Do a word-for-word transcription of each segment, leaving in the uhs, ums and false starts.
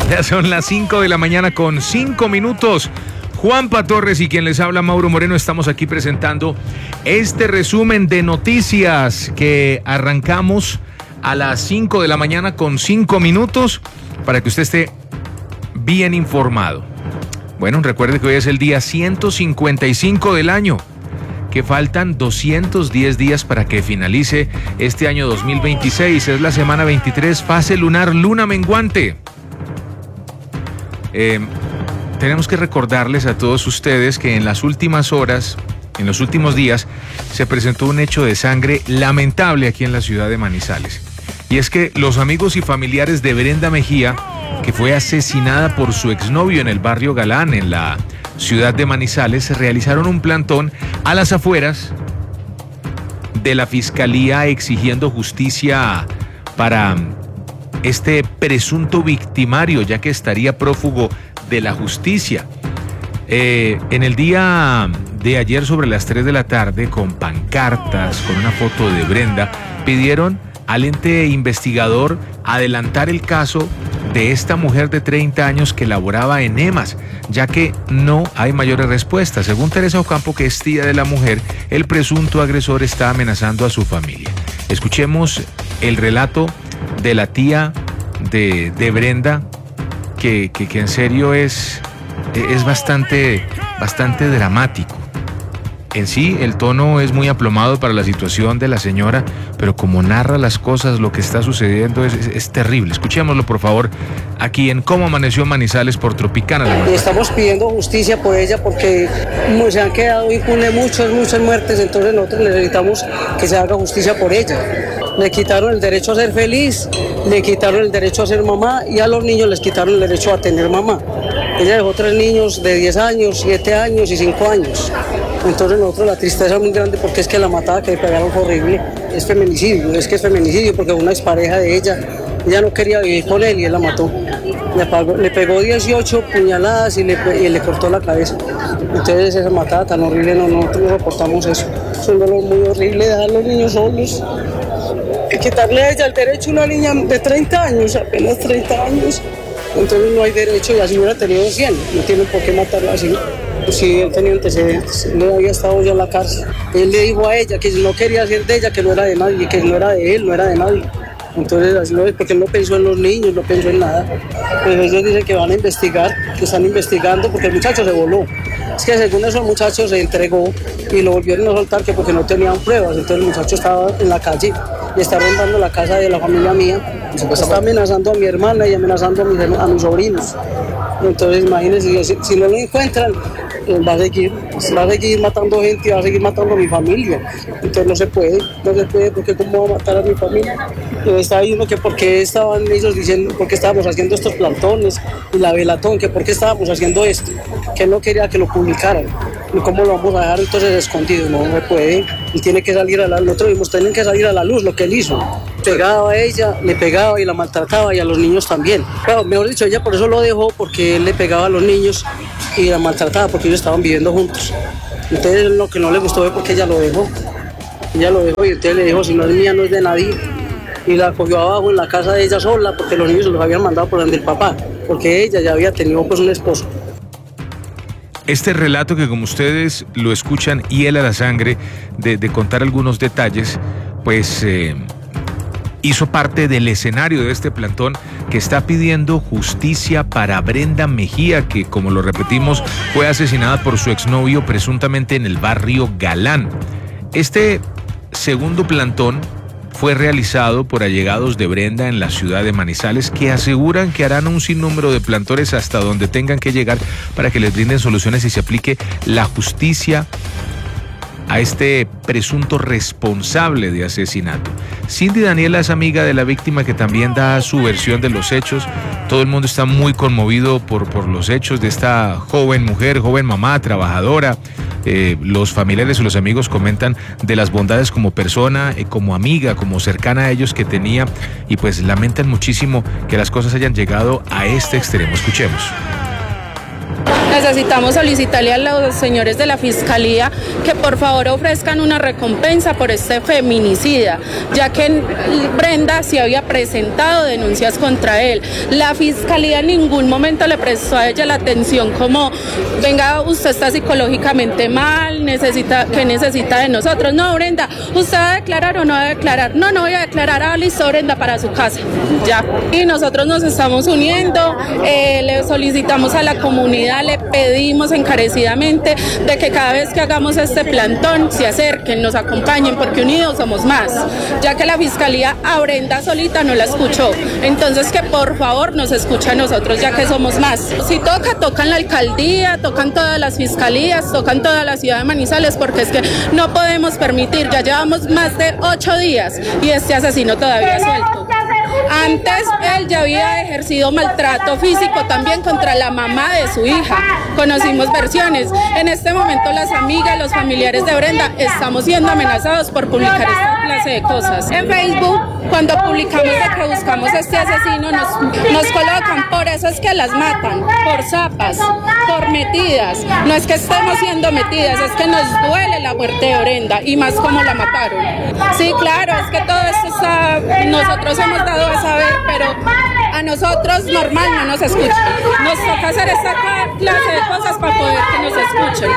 Ya son las cinco de la mañana con cinco minutos. Juanpa Torres y quien les habla, Mauro Moreno, estamos aquí presentando este resumen de noticias que arrancamos a las cinco de la mañana con cinco minutos para que usted esté bien informado. Bueno, recuerde que hoy es el día ciento cincuenta y cinco del año, que faltan doscientos diez días para que finalice este año dos mil veintiséis. Es la semana veintitrés, fase lunar, luna menguante. Eh, tenemos que recordarles a todos ustedes que en las últimas horas, en los últimos días, se presentó un hecho de sangre lamentable aquí en la ciudad de Manizales. Y es que los amigos y familiares de Brenda Mejía, que fue asesinada por su exnovio en el barrio Galán, en la ciudad de Manizales, realizaron un plantón a las afueras de la fiscalía exigiendo justicia para este presunto victimario, ya que estaría prófugo de la justicia. Eh, en el día de ayer sobre las tres de la tarde, con pancartas, con una foto de Brenda, pidieron al ente investigador adelantar el caso de esta mujer de treinta años que laboraba en EMAS, ya que no hay mayores respuestas. Según Teresa Ocampo, que es tía de la mujer, el presunto agresor está amenazando a su familia. Escuchemos el relato de la tía de, de Brenda, que, que, que en serio es, es bastante, bastante dramático. En sí, el tono es muy aplomado para la situación de la señora, pero como narra las cosas, lo que está sucediendo es, es, es terrible. Escuchémoslo, por favor, aquí en Cómo Amaneció Manizales por Tropicana. Estamos pidiendo justicia por ella porque se han quedado impunes muchas, muchas muertes, entonces nosotros necesitamos que se haga justicia por ella. Le quitaron el derecho a ser feliz, le quitaron el derecho a ser mamá y a los niños les quitaron el derecho a tener mamá. Ella dejó tres niños de diez años, siete años y cinco años. Entonces nosotros la tristeza es muy grande porque es que la matada que le pegaron fue horrible. Es feminicidio, es que es feminicidio porque una expareja de ella, ella no quería vivir con él y él la mató. Le, pagó, le pegó dieciocho puñaladas y le, y le cortó la cabeza. Entonces esa matada tan horrible, no, nosotros no soportamos eso. Es un dolor muy horrible dejar a los niños solos. Y quitarle a ella el derecho a una niña de treinta años, apenas treinta años. Entonces no hay derecho y así hubiera tenido cien, no tienen por qué matarla así. Si él tenía antecedentes, él había estado ya en la cárcel. Él le dijo a ella que si no quería ser de ella, que no era de nadie, que no era de él, no era de nadie. Entonces así lo es, porque él no pensó en los niños, no pensó en nada. Pues ellos dicen que van a investigar, que están investigando porque el muchacho se voló. Es que según eso el muchacho se entregó y lo volvieron a soltar que porque no tenían pruebas. Entonces el muchacho estaba en la calle y está rondando la casa de la familia mía. Está amenazando a mi hermana y amenazando a mis, a mis sobrinos. Entonces imagínense, si, si no lo encuentran, va a seguir, va a seguir matando gente y va a seguir matando a mi familia. Entonces no se puede, no se puede, porque cómo va a matar a mi familia. Yo estaba diciendo que por qué estaban ellos diciendo, por qué estábamos haciendo estos plantones y la velatón, que por qué estábamos haciendo esto, que él no quería que lo publicaran. ¿Y cómo lo vamos a dejar entonces escondido? No se puede, y tiene que salir a la luz. Nosotros mismos tienen que salir a la luz lo que él hizo. Pegaba a ella, le pegaba y la maltrataba y a los niños también. Claro, mejor dicho, ella por eso lo dejó, porque él le pegaba a los niños y la maltrataba porque ellos estaban viviendo juntos. Entonces lo que no le gustó fue porque ella lo dejó. Ella lo dejó y entonces le dijo, si no es mía, no es de nadie. Y la cogió abajo en la casa de ella sola porque los niños se los habían mandado por donde el papá, porque ella ya había tenido pues un esposo. Este relato que como ustedes lo escuchan hiela la sangre de, de contar algunos detalles, pues eh, hizo parte del escenario de este plantón que está pidiendo justicia para Brenda Mejía, que como lo repetimos fue asesinada por su exnovio presuntamente en el barrio Galán. Este segundo plantón fue realizado por allegados de Brenda en la ciudad de Manizales, que aseguran que harán un sinnúmero de plantones hasta donde tengan que llegar para que les brinden soluciones y se aplique la justicia a este presunto responsable de asesinato. Cindy Daniela es amiga de la víctima, que también da su versión de los hechos. Todo el mundo está muy conmovido por, por los hechos de esta joven mujer, joven mamá, trabajadora. Eh, los familiares y los amigos comentan de las bondades como persona, eh, como amiga, como cercana a ellos que tenía, y pues lamentan muchísimo que las cosas hayan llegado a este extremo. Escuchemos. Necesitamos solicitarle a los señores de la Fiscalía que por favor ofrezcan una recompensa por este feminicida, ya que Brenda se había presentado denuncias contra él. La Fiscalía en ningún momento le prestó a ella la atención como, venga, usted está psicológicamente mal, necesita, ¿qué necesita de nosotros? No, Brenda, ¿usted va a declarar o no va a declarar? No, no voy a declarar. Ah, listo, Brenda, para su casa. Ya. Y nosotros nos estamos uniendo, eh, le solicitamos a la comunidad, le pedimos encarecidamente de que cada vez que hagamos este plantón se acerquen, nos acompañen, porque unidos somos más, ya que la Fiscalía a Brenda solita no la escuchó. Entonces que por favor nos escuche a nosotros, ya que somos más. Si toca, tocan la alcaldía, tocan todas las fiscalías, tocan toda la ciudad de Manizales, porque es que no podemos permitir, ya llevamos más de ocho días y este asesino todavía suelto. Antes él ya había ejercido maltrato físico también contra la mamá de su hija. Conocimos versiones. En este momento las amigas, los familiares de Brenda estamos siendo amenazados por publicar esta clase de cosas. En Facebook, cuando publicamos de que buscamos a este asesino, nos, nos colocan, por eso es que las matan, por zapas, por metidas. No es que estemos siendo metidas, es que nos duele la muerte de Brenda y más como la mataron. Sí, claro, es que todo esto está, nosotros hemos dado a saber, pero a nosotros normal no nos escuchan. Nos toca hacer esta clase de cosas para poder que nos escuchen.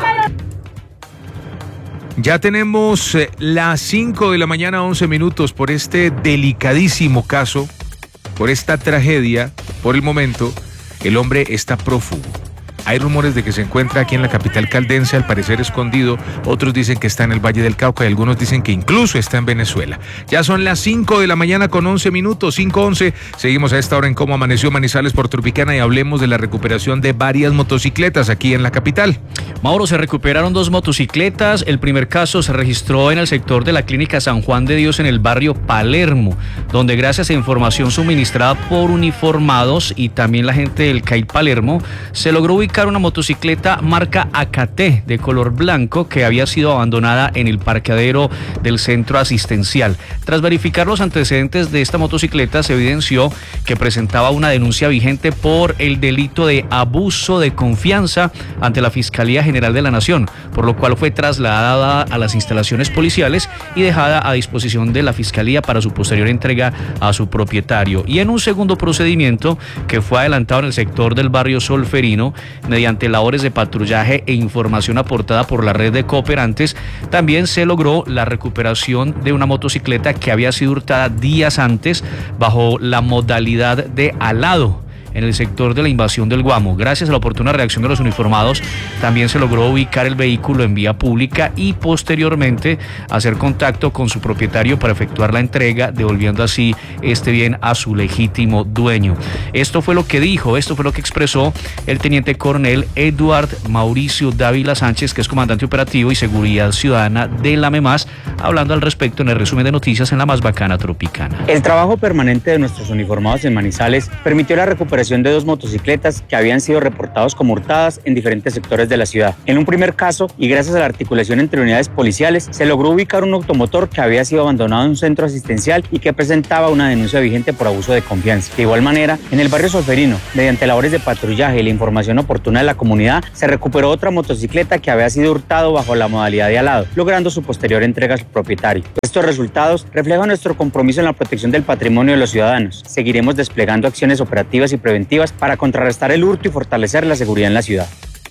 Ya tenemos eh, las cinco de la mañana, once minutos, por este delicadísimo caso, por esta tragedia. Por el momento, el hombre está prófugo. Hay rumores de que se encuentra aquí en la capital caldense, al parecer escondido. Otros dicen que está en el Valle del Cauca y algunos dicen que incluso está en Venezuela. Ya son las cinco de la mañana con once minutos, cinco once. Seguimos a esta hora en Cómo Amaneció Manizales por Tropicana y hablemos de la recuperación de varias motocicletas aquí en la capital. Mauro, se recuperaron dos motocicletas. El primer caso se registró en el sector de la Clínica San Juan de Dios en el barrio Palermo, donde gracias a información suministrada por uniformados y también la gente del C A I Palermo, se logró ubicar una motocicleta marca A K T de color blanco que había sido abandonada en el parqueadero del centro asistencial. Tras verificar los antecedentes de esta motocicleta, se evidenció que presentaba una denuncia vigente por el delito de abuso de confianza ante la Fiscalía General de la Nación, por lo cual fue trasladada a las instalaciones policiales y dejada a disposición de la Fiscalía para su posterior entrega a su propietario. Y en un segundo procedimiento que fue adelantado en el sector del barrio Solferino, mediante labores de patrullaje e información aportada por la red de cooperantes, también se logró la recuperación de una motocicleta que había sido hurtada días antes bajo la modalidad de alado en el sector de la invasión del Guamo. Gracias a la oportuna reacción de los uniformados, también se logró ubicar el vehículo en vía pública y posteriormente hacer contacto con su propietario para efectuar la entrega, devolviendo así este bien a su legítimo dueño. Esto fue lo que dijo, esto fue lo que expresó el teniente coronel Eduard Mauricio Dávila Sánchez, que es comandante operativo y seguridad ciudadana de la MEMAS, hablando al respecto en el resumen de noticias en la más bacana Tropicana. El trabajo permanente de nuestros uniformados en Manizales permitió la recuperación de dos motocicletas que habían sido reportados como hurtadas en diferentes sectores de la ciudad. En un primer caso, y gracias a la articulación entre unidades policiales, se logró ubicar un automotor que había sido abandonado en un centro asistencial y que presentaba una denuncia vigente por abuso de confianza. De igual manera, en el barrio Solferino, mediante labores de patrullaje y la información oportuna de la comunidad, se recuperó otra motocicleta que había sido hurtado bajo la modalidad de alado, logrando su posterior entrega a su propietario. Estos resultados reflejan nuestro compromiso en la protección del patrimonio de los ciudadanos. Seguiremos desplegando acciones operativas y preventivas para contrarrestar el hurto y fortalecer la seguridad en la ciudad.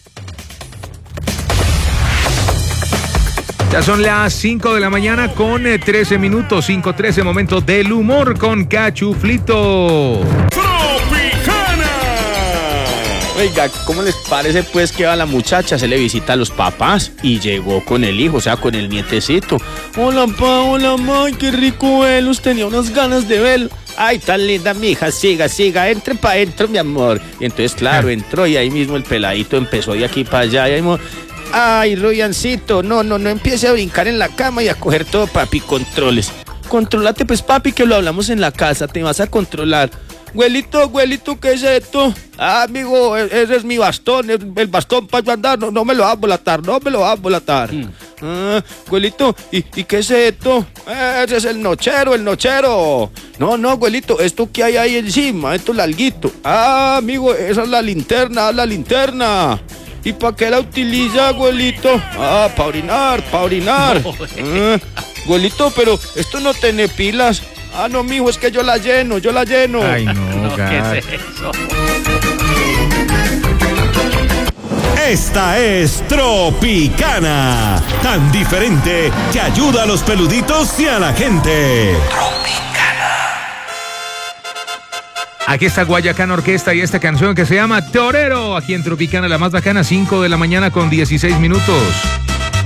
Ya son las cinco de la mañana con trece minutos, cinco trece, momento del humor con Cachuflito. ¡Tropicana! Oiga, ¿cómo les parece pues que va la muchacha? Se le visita a los papás y llegó con el hijo, o sea, con el nietecito. Hola, pa, hola, ma, qué rico velos, tenía unas ganas de verlo. Ay, tan linda mi hija, siga, siga, entre pa' adentro, mi amor. Y entonces, claro, entró y ahí mismo el peladito empezó de aquí para allá y ahí mismo... Ay, Royancito, no, no, no empiece a brincar en la cama y a coger todo, papi, controles. Contrólate pues, papi, que lo hablamos en la casa, te vas a controlar. Güelito, güelito, ¿qué es esto? Ah, amigo, ese es mi bastón, el bastón para yo andar, no, no me lo vas a volatar, no me lo vas a volatar. Mm. Ah, abuelito, ¿y, ¿y qué es esto? Ese es el nochero, el nochero. No, no, abuelito, ¿esto qué hay ahí encima? Esto es alguito. Ah, amigo, esa es la linterna, la linterna. ¿Y para qué la utiliza, abuelito? Ah, para orinar, para orinar. Ah, abuelito, pero esto no tiene pilas. Ah, no, mijo, es que yo la lleno, yo la lleno. Ay, no, No, ¿qué Gat. es eso? Esta es Tropicana, tan diferente que ayuda a los peluditos y a la gente. Aquí está Guayacán Orquesta y esta canción que se llama Torero, aquí en Tropicana, la más bacana, cinco de la mañana con dieciséis minutos.